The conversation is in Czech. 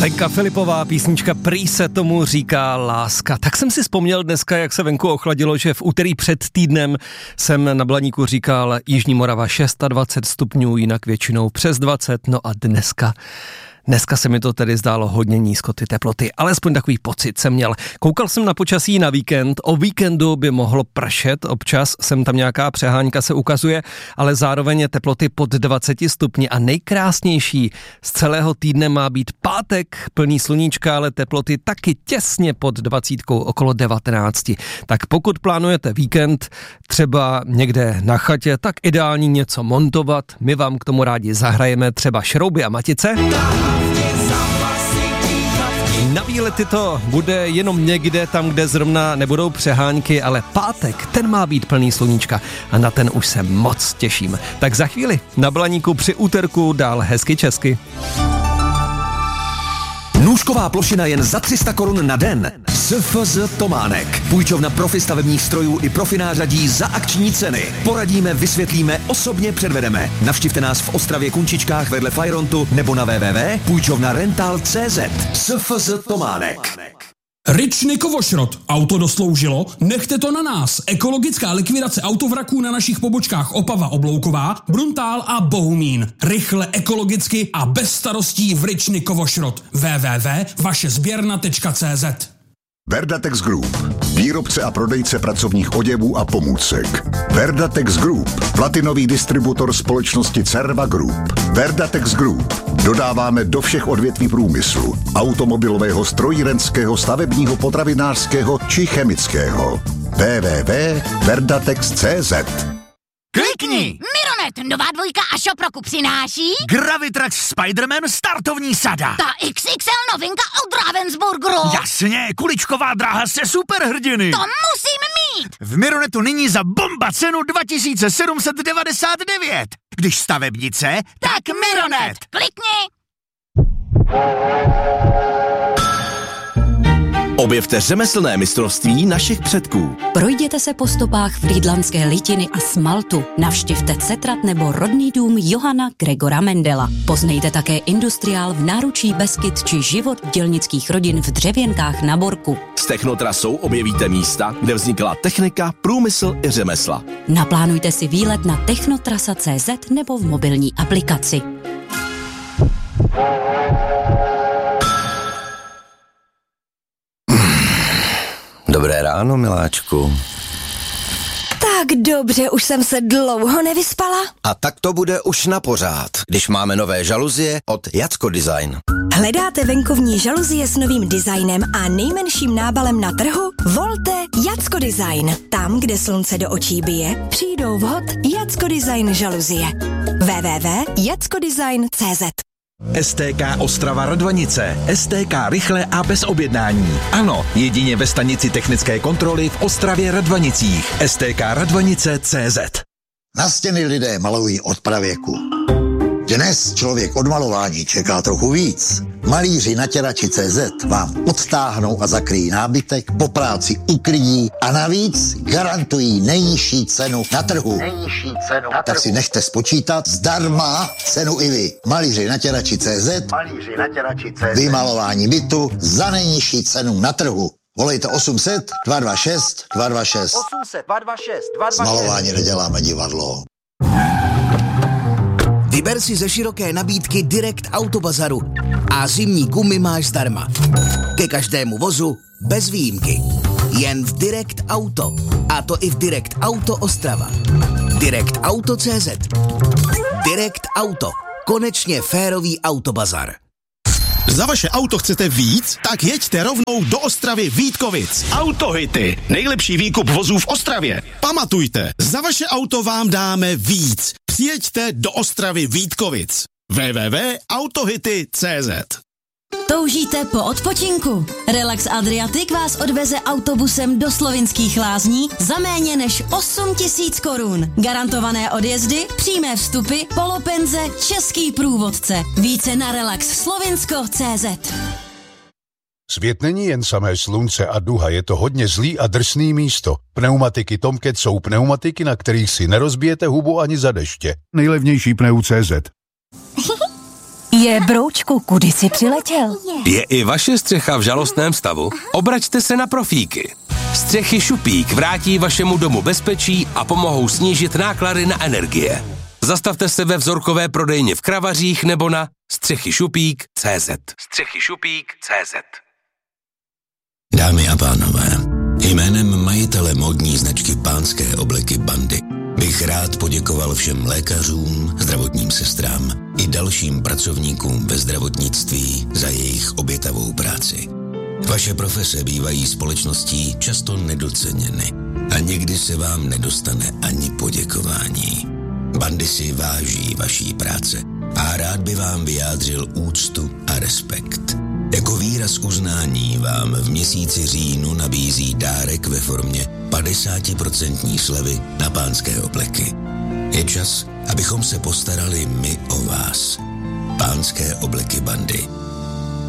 Lenka Filipová, písnička Prý se tomu říká láska. Tak jsem si vzpomněl dneska, jak se venku ochladilo, že v úterý před týdnem jsem na Blaníku říkal Jižní Morava 26 stupňů, jinak většinou přes 20, no a Dneska se mi to tedy zdálo hodně nízko, ty teploty, alespoň takový pocit jsem měl. Koukal jsem na počasí na víkend, o víkendu by mohlo pršet, občas sem tam nějaká přehánka se ukazuje, ale zároveň je teploty pod 20 stupni a nejkrásnější z celého týdne má být pátek, plný sluníčka, ale teploty taky těsně pod 20, okolo 19. Tak pokud plánujete víkend, třeba někde na chatě, tak ideální něco montovat, my vám k tomu rádi zahrajeme třeba šrouby a matice. Na výlety to bude jenom někde tam, kde zrovna nebudou přehánky, ale pátek, ten má být plný sluníčka a na ten už se moc těším. Tak za chvíli na Blaníku při úterku dál hezky česky. Nůžková plošina jen za 300 korun na den. SFZ Tománek. Půjčovna profi stavebních strojů i profi nářadí za akční ceny. Poradíme, vysvětlíme, osobně předvedeme. Navštivte nás v Ostravě Kunčičkách vedle Fajrontu nebo na www.půjčovnarental.cz. SFZ Tománek. Ryčny Kovošrot. Auto dosloužilo? Nechte to na nás. Ekologická likvidace autovraků na našich pobočkách Opava Oblouková, Bruntál a Bohumín. Rychle, ekologicky a bez starostí v Ryčny Kovošrot. www.vašezběrna.cz. Verdatex Group. Výrobce a prodejce pracovních oděvů a pomůcek. Verdatex Group. Platinový distributor společnosti Cerva Group. Verdatex Group. Dodáváme do všech odvětví průmyslu. Automobilového, strojírenského, stavebního, potravinářského či chemického. www.verdatex.cz. Klikni! Mironet, nová dvojka a Shop roku přináší Gravitrax Spider-Man startovní sada. ta XXL novinka od Ravensburgeru. Jasně, kuličková dráha se superhrdiny. To musím mít! V Mironetu nyní za bomba cenu 2799. Když stavebnice, tak Mironet. Klikni! Objevte řemeslné mistrovství našich předků. Projděte se po stopách frýdlantské litiny a smaltu. Navštivte Cetrat nebo rodný dům Johana Gregora Mendela. Poznejte také industriál v náručí Beskyd či život dělnických rodin v Dřevěnkách na Borku. S Technotrasou objevíte místa, kde vznikla technika, průmysl i řemesla. Naplánujte si výlet na technotrasa.cz nebo v mobilní aplikaci. Dobré ráno, miláčku. Tak dobře, už jsem se dlouho nevyspala. A tak to bude už na pořád, když máme nové žaluzie od Jacko Design. Hledáte venkovní žaluzie s novým designem a nejmenším nábalem na trhu? Volte Jacko Design. Tam, kde slunce do očí bije, přijdou vhod Jacko Design žaluzie. www.jackodesign.cz. STK Ostrava Radvanice. STK rychle a bez objednání. Ano, jedině ve stanici technické kontroly v Ostravě Radvanicích. STK Radvanice.cz. Na stěny lidé malují od pravěku. Dnes člověk od malování čeká trochu víc. Malíři na těrači.cz vám odtáhnou a zakryjí nábytek, po práci uklidí a navíc garantují nejnižší cenu na trhu. Tak si nechte spočítat zdarma cenu i vy. Malíři na těrači.cz vymalování bytu za nejnižší cenu na trhu. Volejte 800 226 226. 800 226 226. S malování neděláme divadlo. Vyber si ze široké nabídky Direct Autobazaru a zimní gumy máš zdarma. Ke každému vozu bez výjimky. Jen v Direct Auto. A to i v Direct Auto Ostrava. Direct Auto.cz. Direct Auto. Konečně férový autobazar. Za vaše auto chcete víc? Tak jeďte rovnou do Ostravy Vítkovic. Autohity. Nejlepší výkup vozů v Ostravě. Pamatujte, za vaše auto vám dáme víc. Přijeďte do Ostravy Vítkovic. www.autohity.cz. Toužíte po odpočinku? Relax Adriatic vás odveze autobusem do Slovinských Lázní za méně než 8 000 korun. Garantované odjezdy, přímé vstupy, polopenze, český průvodce. Více na relaxslovinsko.cz. Svět není jen samé slunce a duha, je to hodně zlý a drsný místo. Pneumatiky Tomcat jsou pneumatiky, na kterých si nerozbijete hubu ani za deště. Nejlevnější pneu.cz. Broučku, kudy jsi přiletěl? Je i vaše střecha v žalostném stavu? Obraťte se na Profíky. Střechy Šupík vrátí vašemu domu bezpečí a pomohou snížit náklady na energie. Zastavte se ve vzorkové prodejně v Kravařích nebo na střechyšupík.cz. Střechyšupík.cz. Dámy a pánové, jménem majitele módní značky Pánské obleky Bandy bych rád poděkoval všem lékařům, zdravotním sestrám i dalším pracovníkům ve zdravotnictví za jejich obětavou práci. Vaše profese bývají společností často nedoceněny a někdy se vám nedostane ani poděkování. Bandy si váží vaší práce a rád by vám vyjádřil úctu a respekt. Jako výraz uznání vám v měsíci říjnu nabízí dárek ve formě 50% slevy na Pánské obleky. Je čas, abychom se postarali my o vás. Pánské obleky Bandy.